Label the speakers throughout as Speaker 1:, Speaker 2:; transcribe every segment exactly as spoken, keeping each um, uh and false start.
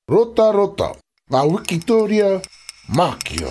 Speaker 1: Rota rota, ngā Wikitoria Mākia.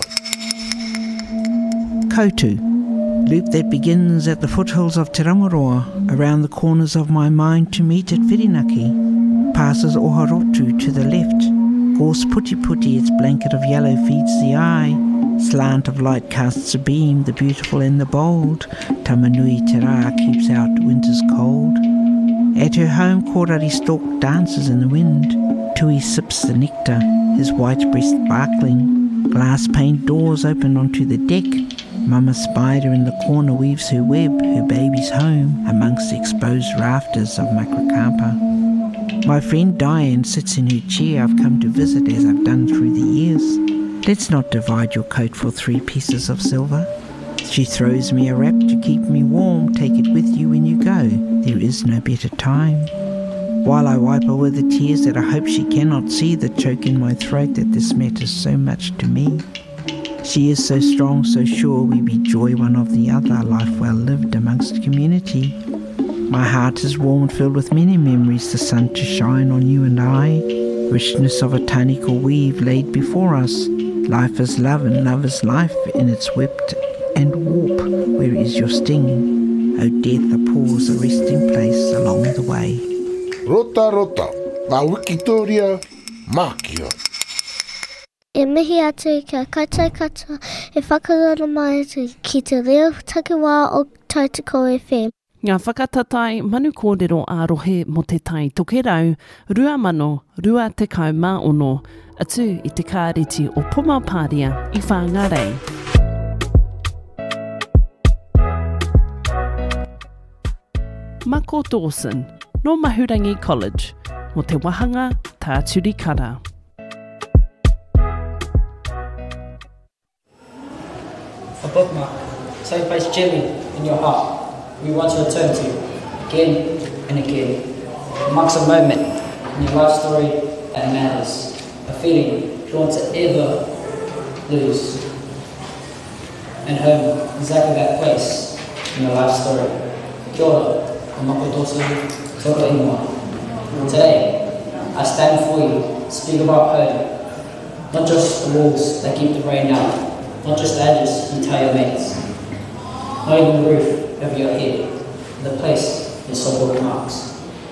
Speaker 2: Koutu, loop that begins at the foothills of Te Rangaroa, around the corners of my mind to meet at Whirinaki, passes Oharotu to the left, gorse puti puti, its blanket of yellow feeds the eye, slant of light casts a beam, the beautiful and the bold, Tamanui Te Rā keeps out winter's cold. At her home, Korari Stork dances in the wind, Tui sips the nectar, his white breast sparkling, glass-paned doors open onto the deck, Mama Spider in the corner weaves her web, her baby's home, amongst the exposed rafters of Makrakapa. My friend Diane sits in her chair I've come to visit as I've done through the years. Let's not divide your coat for three pieces of silver. She throws me a wrap to keep me warm, take it with you when you go, there is no better time. While I wipe away the tears that I hope she cannot see that choke in my throat that this matters so much to me. She is so strong, so sure we be joy one of the other, life well lived amongst community. My heart is warm and filled with many memories, the sun to shine on you and I, richness of a taniko weave laid before us. Life is love and love is life in its whipped and warp. Where is your sting? O death, a pause, a resting place along the way.
Speaker 1: Rota rota, ngā Wikitoria Mākia.
Speaker 3: E mihi atu kia koutou katoa e whakarara mai atu ki te reo takiwā o Tautoko F M.
Speaker 4: Ngā whakatatai manu kōrero ārohe mo te tai tokerau, rua mano, rua tekau mā ono, atu i te kāreti o Pumapāria i Whangarei. Mako Dawson, no Mahurangi College, mo te wahanga tā Turikara.
Speaker 5: A bookmark, someplace chilly in your heart, we want to return to again and again. It marks a moment in your life story that matters, a feeling you want to ever lose. And home, exactly that place in your life story. Kia ora, I'm Mako Dawson, Tōra Ingoa. Today, I stand before you, speak about home, not just the walls that keep the rain out, not just the edges you tell your mates, not even the roof over your head, the place your soul bookmarks.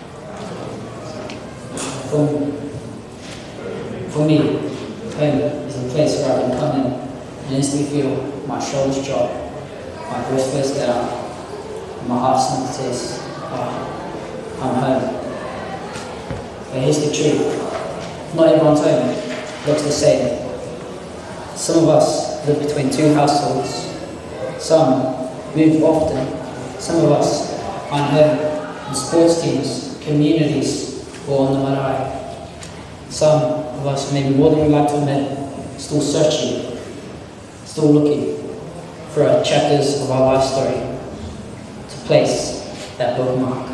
Speaker 5: For, for me, home is a place where I can come in and instantly feel my shoulders drop, my voice first down, and my heart start to taste. Oh, I'm home. But here's the truth. Not everyone's home looks the same. Some of us live between two households. Some move often. Some of us find home in sports teams, communities, or on the marae. Some of us, maybe more than we like to admit, still searching, still looking for our chapters of our life story to place that bookmark.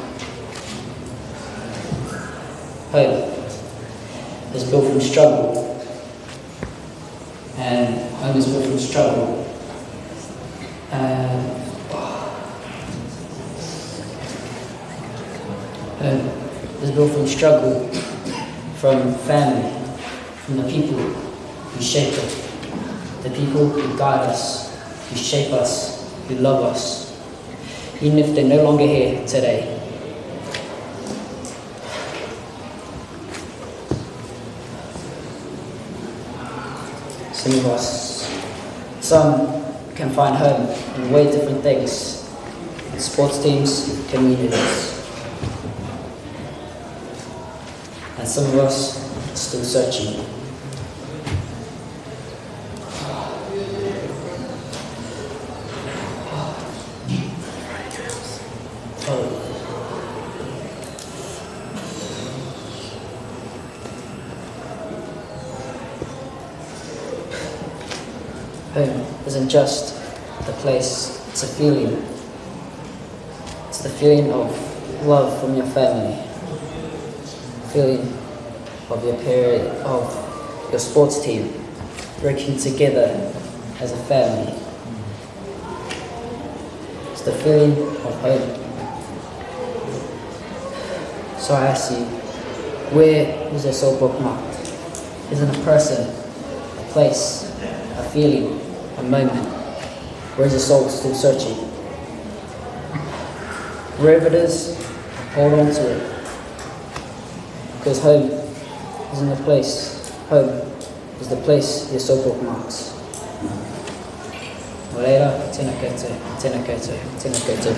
Speaker 5: Home is built from struggle, and home is built from struggle. And home is built from struggle, from family, from the people who shape it, the people who guide us, who shape us, who love us, even if they're no longer here today. Some of us, some can find home in way different things, in sports teams, communities. And some of us are still searching. Home isn't just the place, it's a feeling. It's the feeling of love from your family, feeling of your period, of your sports team, working together as a family. It's the feeling of home. So I ask you, where is your soul bookmarked? isn't a person, a place, a feeling, a moment. Where is the soul still searching? Wherever it is, hold on to it. Because home isn't a place. Home is the place your soul bookmarks. Moreira, tēnā koutou, tēnā koutou, tēnā koutou.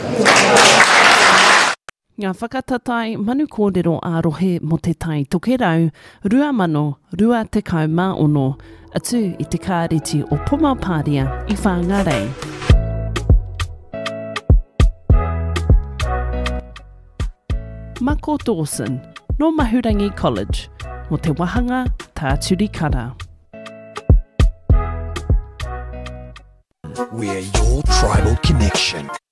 Speaker 4: Ngā whakatatai manu kōrero ārohe mo te tai tokerau, rua mano, rua te kau mā ono, atu i te kāreti o Pumapāria i Whangarei. Mako Dawson, no Mahurangi College, mo te wahanga tā Turikara.
Speaker 6: We're your tribal connection.